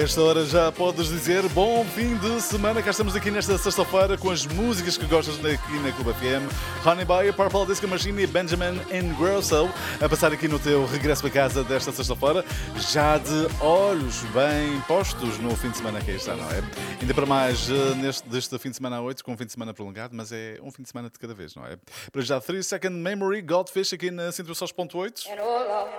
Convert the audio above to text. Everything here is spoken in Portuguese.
Esta hora já podes dizer bom fim de semana. Cá estamos aqui nesta sexta-feira com as músicas que gostas aqui na Clube FM. Honey Boy, Purple Disco Machine e Benjamin Ingrosso a passar aqui no teu regresso para casa desta sexta-feira, já de olhos bem postos no fim de semana que aí está, não é? Ainda para mais deste fim de semana a 8, com um fim de semana prolongado, mas é um fim de semana de cada vez, não é? Para já, 3 Second Memory, Goldfish aqui na 106.8.